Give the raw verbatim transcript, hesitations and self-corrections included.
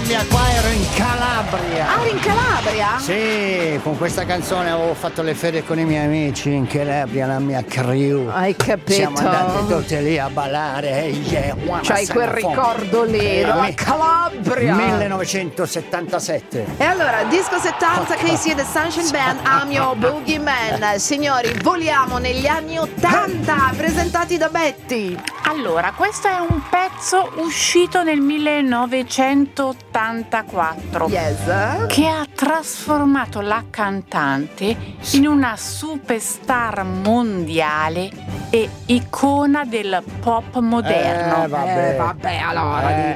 mia, qua ero in Calabria. Ah, in Calabria? Sì, con questa canzone avevo fatto le ferie con i miei amici in Calabria, la mia crew. Hai capito? Siamo andati tutti lì a ballare. Hey, yeah, C'hai quel ricordo lì, Eh, no? mi- Calabria. millenovecentosettantasette. E allora, disco settanta, Casey e The Sunshine Band, I'm Your Boogeyman. Signori, voliamo negli anni ottanta, presentati da Betty. Allora, questo è un pezzo uscito nel millenovecentottantaquattro Yes. che ha trasformato la cantante in una superstar mondiale e icona del pop moderno. Eh, vabbè. Eh, vabbè, allora. Eh.